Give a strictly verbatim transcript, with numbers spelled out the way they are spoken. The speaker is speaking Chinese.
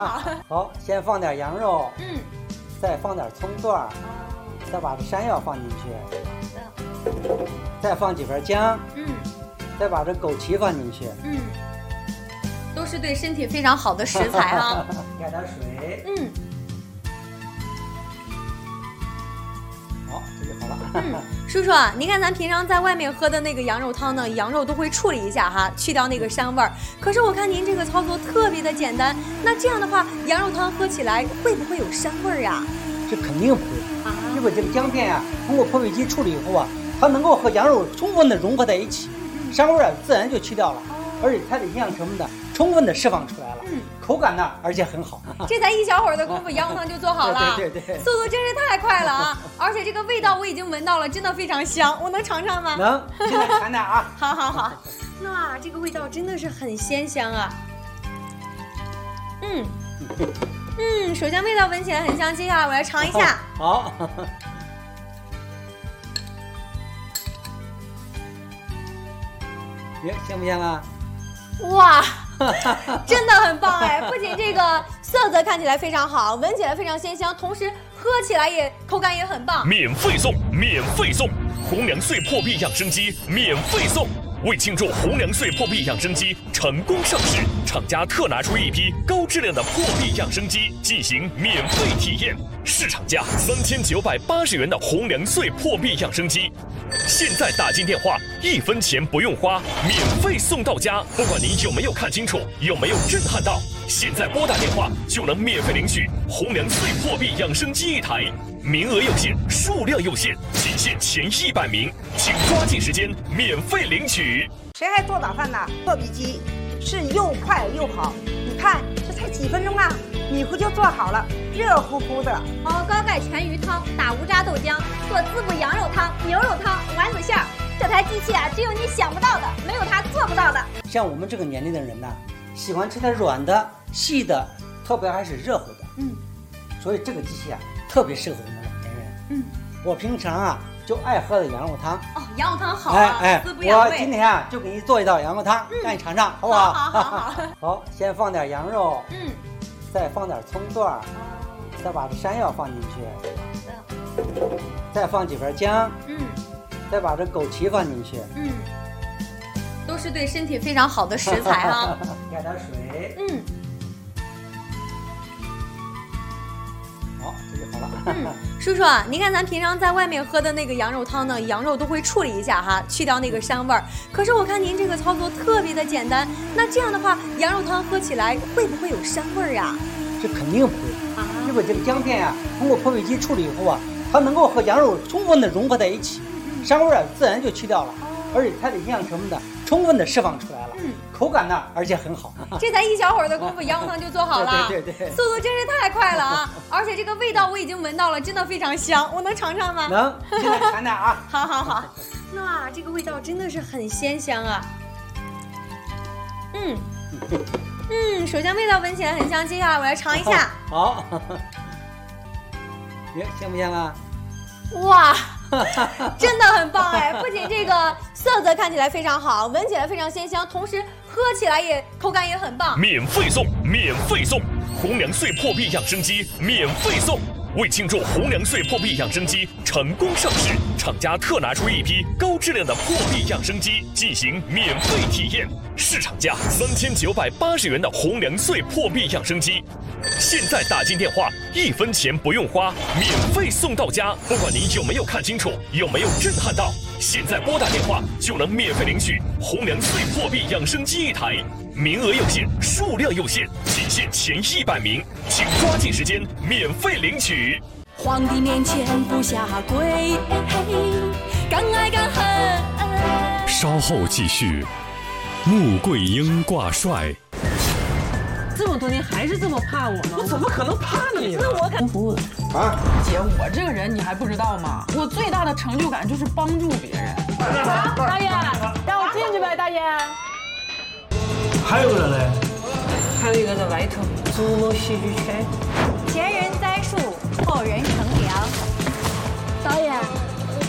好，好，先放点羊肉， 嗯， 再放点葱段，再把这山药放进去， 好的， 再放几瓣姜， 嗯， 再把这枸杞放进去， 嗯，都是对身体非常好的食材啊。 加点水， 嗯， 好，这就好了。 嗯，叔叔啊，您看咱平常在外面喝的那个羊肉汤呢，羊肉都会处理一下哈，去掉那个膻味儿。可是我看您这个操作特别的简单，那这样的话，羊肉汤喝起来会不会有膻味儿呀？ 这肯定不会， 啊， 因为这个姜片呀、啊，通过破味机处理以后啊，它能够和羊肉充分的融合在一起，膻味儿自然就去掉了，而且它的营养成分呢，充分的释放出来了。嗯，口感呢，而且很好。 这才一小会儿的功夫，羊肉汤就做好了。 对对对对， 速度真是太快了啊！而且这个味道我已经闻到了，真的非常香。我能尝尝吗？ 能，现在尝尝啊。 好好好，哇，这个味道真的是很鲜香啊。嗯嗯，首先味道闻起来很香，接下来我来尝一下。 好。耶，香不香啊？ 哇，真的很棒哎！不仅这个色泽看起来非常好，闻起来非常鲜香，同时喝起来也口感也很棒。 免费送，免费送，红粮岁破壁养生机免费送。为庆祝红粮岁破壁养生机成功上市，厂家特拿出一批高质量的破壁养生机进行免费体验，市场价三千九百八十元的红粮岁破壁养生机，现在打进电话，一分钱不用花，免费送到家。不管您有没有看清楚，有没有震撼到，现在拨打电话就能免费领取红粮岁破壁养生机一台。名额有限，数量有限，仅限前一百名，请抓紧时间免费领取。 谁还做早饭呢？破壁机是又快又好，你看这才几分钟啊，米糊就做好了，热乎乎的。 熬高钙全鱼汤，打无渣豆浆，做滋补羊肉汤、牛肉汤、丸子馅儿。这台机器啊，只有你想不到的，没有它做不到的。 像我们这个年龄的人呢，喜欢吃点软的、细的，特别还是热乎的。嗯，所以这个机器啊，特别适合我们老年人。嗯，我平常啊就爱喝的羊肉汤。 哦，羊肉汤好啊， 哎哎， 滋补养胃。 我今天啊就给你做一道羊肉汤，嗯、让你尝尝，好不好？ 好好好好。 好，先放点羊肉， 嗯， 再放点葱段，哦，再把这山药放进去， 好的， 再放几瓣姜， 嗯， 再把这枸杞放进去， 嗯，都是对身体非常好的食材啊。 加点水， 嗯。 好，这就好了。 嗯，叔叔啊，您看咱平常在外面喝的那个羊肉汤呢，羊肉都会处理一下哈，去掉那个膻味儿。可是我看您这个操作特别的简单，那这样的话，羊肉汤喝起来会不会有膻味儿呀？ 这肯定不会，啊，因为这个姜片呀、啊，通过破味机处理以后啊，它能够和羊肉充分的融合在一起，膻味儿自然就去掉了，而且它的营养成分呢，充分的释放出来了。嗯，口感呢，而且很好。 这才一小会儿的功夫，羊肉汤就做好了。 对对对对， 速度真是太快了啊！而且这个味道我已经闻到了，真的非常香。我能尝尝吗？ 能，现在尝尝啊。 好好好，哇，这个味道真的是很鲜香啊。嗯嗯，首先味道闻起来很香，接下来我来尝一下。 好。耶，香不香啊？ 哇！真的很棒哎！不仅这个色泽看起来非常好，闻起来非常鲜香，同时喝起来也口感也很棒。 免费送，免费送，红粮岁破壁养生机免费送。为庆祝红粮岁破壁养生机成功上市，厂家特拿出一批高质量的破壁养生机进行免费体验，市场价三千九百八十元的红粮岁破壁养生机，现在打进电话，一分钱不用花，免费送到家。不管您有没有看清楚，有没有震撼到，现在拨打电话就能免费领取红粮岁破壁养生机一台。名额有限，数量有限，仅限前一百名，请抓紧时间免费领取。 皇帝面前不下跪，敢爱敢恨。 稍后继续。穆桂英挂帅。 这么多年还是这么怕我吗？ 我怎么可能怕你呢？ 我敢服务啊， 姐，我这个人你还不知道吗？我最大的成就感就是帮助别人。 啊，大爷，让我进去呗，大爷。 还有个人嘞？ 还有一个在外头，竹楼戏剧圈。 前人栽树，后人乘凉。 导演。